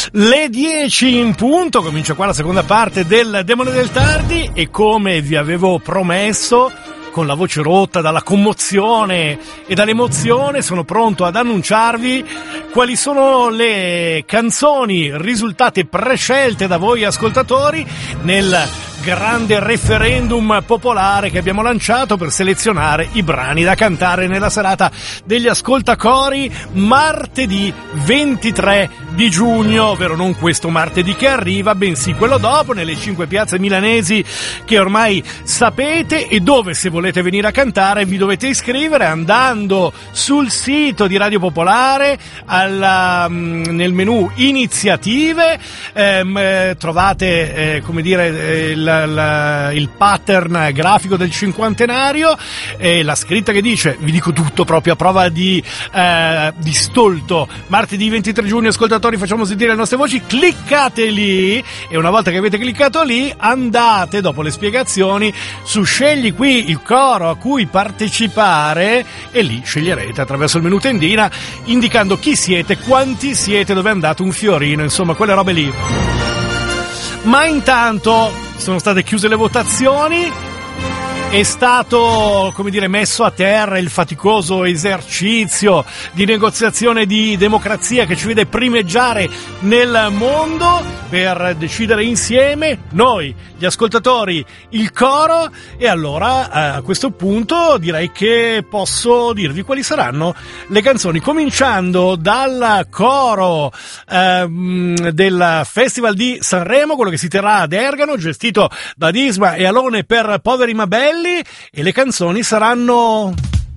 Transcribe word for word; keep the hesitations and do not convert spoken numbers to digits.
Le dieci in punto, comincia qua la seconda parte del Demone del Tardi e come vi avevo promesso, con la voce rotta dalla commozione e dall'emozione, sono pronto ad annunciarvi quali sono le canzoni risultate prescelte da voi ascoltatori nel grande referendum popolare che abbiamo lanciato per selezionare i brani da cantare nella serata degli ascoltacori martedì ventitré di giugno, ovvero non questo martedì che arriva, bensì quello dopo, nelle cinque piazze milanesi che ormai sapete, e dove, se volete venire a cantare, vi dovete iscrivere andando sul sito di Radio Popolare alla, nel menu iniziative, ehm, trovate eh, come dire eh, la, la, il pattern grafico del cinquantenario e la scritta che dice, vi dico tutto proprio a prova di, eh, di stolto, martedì ventitré giugno, ascoltatori, facciamo sentire le nostre voci, cliccate lì e una volta che avete cliccato lì andate, dopo le spiegazioni, su scegli qui il coro a cui partecipare e lì sceglierete attraverso il menu tendina indicando chi siete, quanti siete, dove è andato un fiorino, insomma quelle robe lì. Ma intanto sono state chiuse le votazioni, è stato, come dire, messo a terra il faticoso esercizio di negoziazione di democrazia che ci vede primeggiare nel mondo per decidere insieme, noi, gli ascoltatori, il coro, e allora a questo punto direi che posso dirvi quali saranno le canzoni, cominciando dal coro ehm, del Festival di Sanremo, quello che si terrà ad Ergano, gestito da Disma e Alone per Poveri ma Belli, e le canzoni saranno